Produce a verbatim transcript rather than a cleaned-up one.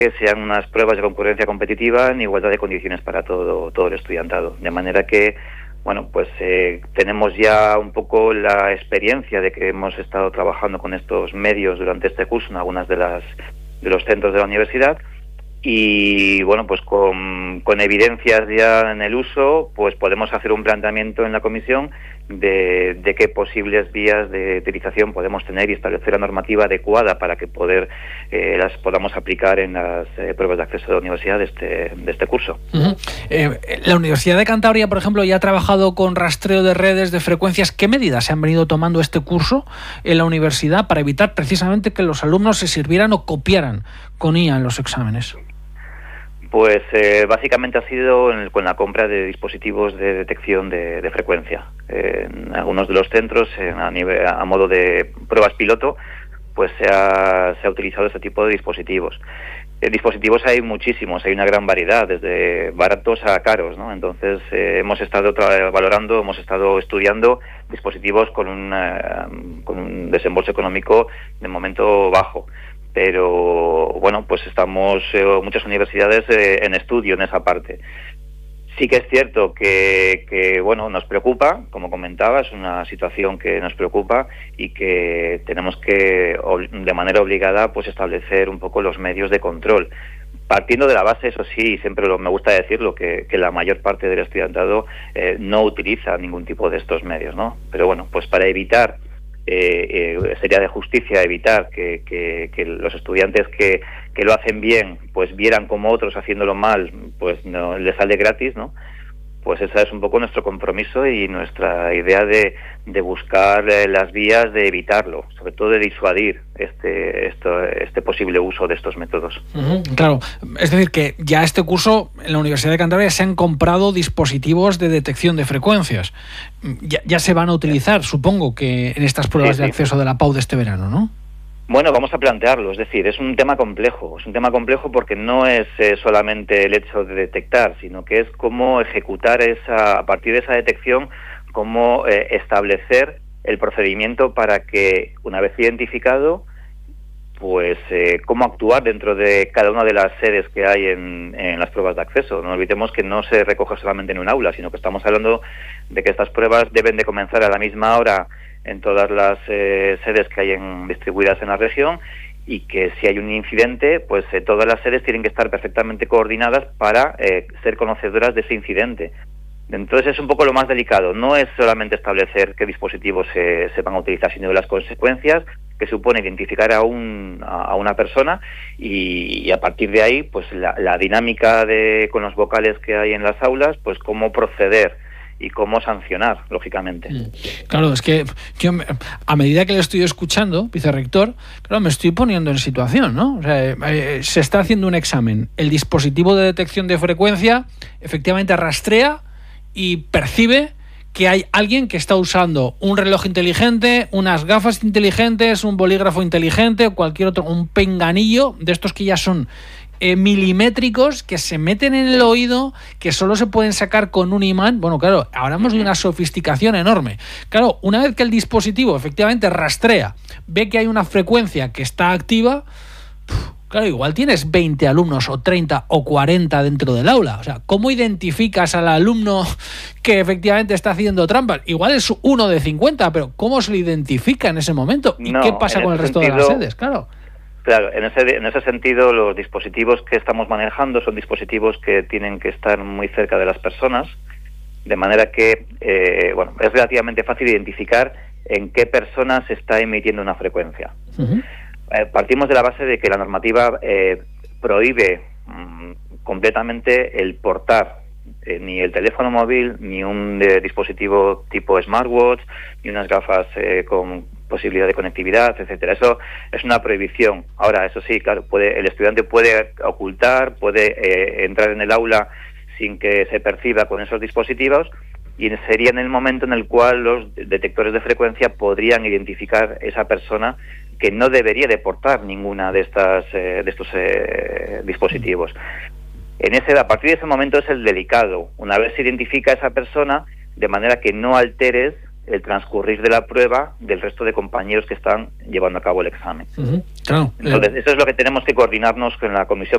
que sean unas pruebas de concurrencia competitiva en igualdad de condiciones para todo, todo el estudiantado. De manera que, bueno, pues eh, tenemos ya un poco la experiencia de que hemos estado trabajando con estos medios durante este curso en algunas de las de los centros de la universidad y, bueno, pues con, con evidencias ya en el uso, pues podemos hacer un planteamiento en la comisión de, de qué posibles vías de utilización podemos tener y establecer la normativa adecuada para que poder eh, las podamos aplicar en las eh, pruebas de acceso a la universidad de este, de este curso. Uh-huh. eh, la Universidad de Cantabria, por ejemplo, ya ha trabajado con rastreo de redes, de frecuencias. ¿Qué medidas se han venido tomando este curso en la universidad para evitar precisamente que los alumnos se sirvieran o copiaran con I A en los exámenes? Pues eh, básicamente ha sido en el, con la compra de dispositivos de detección de, de frecuencia. Eh, en algunos de los centros, eh, a, nivel, a modo de pruebas piloto, pues se ha, se ha utilizado este tipo de dispositivos. Eh, dispositivos hay muchísimos, hay una gran variedad, desde baratos a caros, ¿no? Entonces eh, hemos estado valorando, hemos estado estudiando dispositivos con, una, con un desembolso económico de momento bajo. Pero bueno, pues estamos eh, muchas universidades eh, en estudio en esa parte. Sí que es cierto que, que bueno, nos preocupa, como comentaba, es una situación que nos preocupa y que tenemos que de manera obligada pues establecer un poco los medios de control. Partiendo de la base, eso sí, siempre lo, me gusta decirlo, que, que la mayor parte del estudiantado eh, no utiliza ningún tipo de estos medios, ¿no? Pero bueno, pues para evitar Eh, eh, sería de justicia evitar que, que, que los estudiantes que, que lo hacen bien pues vieran como otros haciéndolo mal pues no les sale gratis, ¿no? Pues ese es un poco nuestro compromiso y nuestra idea de, de buscar eh, las vías de evitarlo, sobre todo de disuadir este, esto, este posible uso de estos métodos. Uh-huh, claro, es decir que ya este curso en la Universidad de Cantabria se han comprado dispositivos de detección de frecuencias. Ya, ya se van a utilizar, supongo que en estas pruebas sí, de acceso sí. de la P A U de este verano, ¿no? Bueno, vamos a plantearlo, es decir, es un tema complejo, es un tema complejo porque no es eh, solamente el hecho de detectar, sino que es cómo ejecutar esa, a partir de esa detección, cómo eh, establecer el procedimiento para que, una vez identificado, pues eh, cómo actuar dentro de cada una de las sedes que hay en, en las pruebas de acceso. No olvidemos que no se recoge solamente en un aula, sino que estamos hablando de que estas pruebas deben de comenzar a la misma hora en todas las eh, sedes que hay en, distribuidas en la región y que si hay un incidente, pues eh, todas las sedes tienen que estar perfectamente coordinadas para eh, ser conocedoras de ese incidente. Entonces es un poco lo más delicado, no es solamente establecer qué dispositivos se, se van a utilizar, sino las consecuencias que supone identificar a, un, a, a una persona y, y a partir de ahí, pues la, la dinámica de con los vocales que hay en las aulas, pues cómo proceder y cómo sancionar, lógicamente. Claro, es que yo, a medida que le estoy escuchando, vicerrector, claro, me estoy poniendo en situación, ¿no? O sea, eh, se está haciendo un examen. El dispositivo de detección de frecuencia efectivamente rastrea y percibe que hay alguien que está usando un reloj inteligente, unas gafas inteligentes, un bolígrafo inteligente o cualquier otro, un pinganillo de estos que ya son Eh, milimétricos que se meten en el oído, que solo se pueden sacar con un imán. Bueno, claro, hablamos de una sofisticación enorme. Claro, una vez que el dispositivo efectivamente rastrea, ve que hay una frecuencia que está activa, claro, igual tienes veinte alumnos o treinta o cuarenta dentro del aula. O sea, ¿cómo identificas al alumno que efectivamente está haciendo trampas? Igual es uno de cincuenta, pero ¿cómo se le identifica en ese momento? ¿Y no, qué pasa con el resto sentido... de las sedes? Claro. Claro, en ese, en ese sentido los dispositivos que estamos manejando son dispositivos que tienen que estar muy cerca de las personas, de manera que eh, bueno, es relativamente fácil identificar en qué persona se está emitiendo una frecuencia. Uh-huh. Eh, partimos de la base de que la normativa eh, prohíbe mmm, completamente el portar eh, ni el teléfono móvil, ni un eh, dispositivo tipo smartwatch, ni unas gafas eh, con posibilidad de conectividad, etcétera. Eso es una prohibición. Ahora, eso sí, claro, puede, el estudiante puede ocultar, puede eh, entrar en el aula sin que se perciba con esos dispositivos y sería en el momento en el cual los detectores de frecuencia podrían identificar esa persona que no debería de portar ninguna de estas eh, de estos eh, dispositivos. En ese, a partir de ese momento es el delicado. Una vez se identifica a esa persona, de manera que no alteres el transcurrir de la prueba del resto de compañeros que están llevando a cabo el examen. Uh-huh. Claro. Entonces, eso es lo que tenemos que coordinarnos con la comisión